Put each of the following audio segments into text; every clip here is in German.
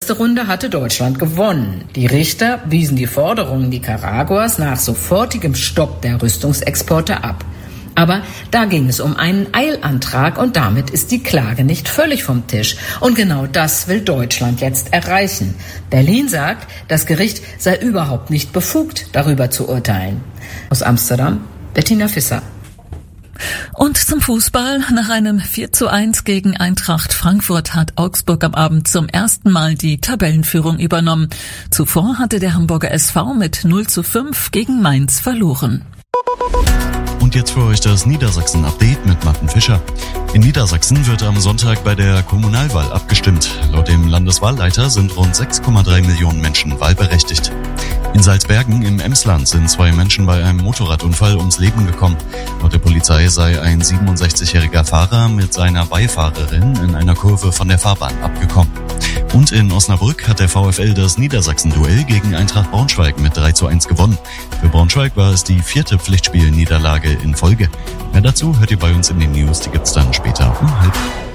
letzte Runde hatte Deutschland gewonnen. Die Richter wiesen die Forderungen Nicaraguas nach sofortigem Stopp der Rüstungsexporte ab. Aber da ging es um einen Eilantrag und damit ist die Klage nicht völlig vom Tisch. Und genau das will Deutschland jetzt erreichen. Berlin sagt, das Gericht sei überhaupt nicht befugt, darüber zu urteilen. Aus Amsterdam, Bettina Fisser. Und zum Fußball. Nach einem 4:1 gegen Eintracht Frankfurt hat Augsburg am Abend zum ersten Mal die Tabellenführung übernommen. Zuvor hatte der Hamburger SV mit 0:5 gegen Mainz verloren. Und jetzt für euch das Niedersachsen-Update mit Martin Fischer. In Niedersachsen wird am Sonntag bei der Kommunalwahl abgestimmt. Laut dem Landeswahlleiter sind rund 6,3 Millionen Menschen wahlberechtigt. In Salzbergen im Emsland sind 2 Menschen bei einem Motorradunfall ums Leben gekommen. Laut der Polizei sei ein 67-jähriger Fahrer mit seiner Beifahrerin in einer Kurve von der Fahrbahn abgekommen. Und in Osnabrück hat der VfL das Niedersachsen-Duell gegen Eintracht Braunschweig mit 3:1 gewonnen. Für Braunschweig war es die 4. Pflichtspielniederlage in Folge. Mehr dazu hört ihr bei uns in den News, die gibt's dann später um 12:30.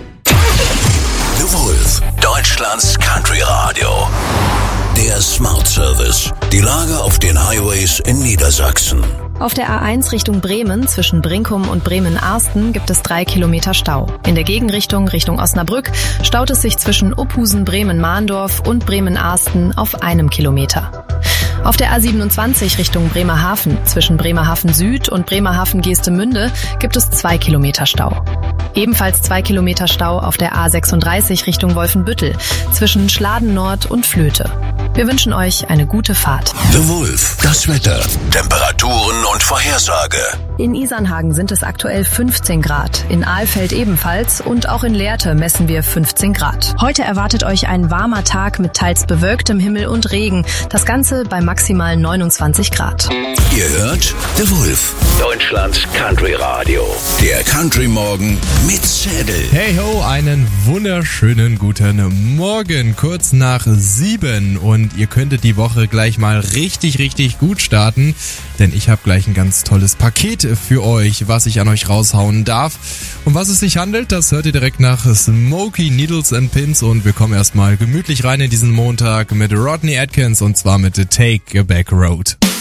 The Wolf, Deutschlands Country Radio. Der Smart Service. Die Lage auf den Highways in Niedersachsen. Auf der A1 Richtung Bremen zwischen Brinkum und Bremen-Arsten gibt es 3 Kilometer Stau. In der Gegenrichtung Richtung Osnabrück staut es sich zwischen Uphusen, Bremen-Mahndorf und Bremen-Arsten auf 1 Kilometer. Auf der A27 Richtung Bremerhaven zwischen Bremerhaven Süd und Bremerhaven Geestemünde gibt es 2 Kilometer Stau. Ebenfalls 2 Kilometer Stau auf der A36 Richtung Wolfenbüttel zwischen Schladen Nord und Flöte. Wir wünschen euch eine gute Fahrt. The Wolf, das Wetter, Temperaturen und Vorhersage. In Isernhagen sind es aktuell 15 Grad, in Alfeld ebenfalls und auch in Lehrte messen wir 15 Grad. Heute erwartet euch ein warmer Tag mit teils bewölktem Himmel und Regen, das Ganze bei maximal 29 Grad. Ihr hört The Wolf, Deutschlands Country Radio. Der Country Morgen mit Zädel. Hey ho, einen wunderschönen guten Morgen, kurz nach 7 und ihr könntet die Woche gleich mal richtig gut starten, denn ich habe gleich ein ganz tolles Paket für euch, was ich an euch raushauen darf. Um was es sich handelt, das hört ihr direkt nach Smokey Needles and Pins und wir kommen erstmal gemütlich rein in diesen Montag mit Rodney Atkins und zwar mit The Take a Back Road.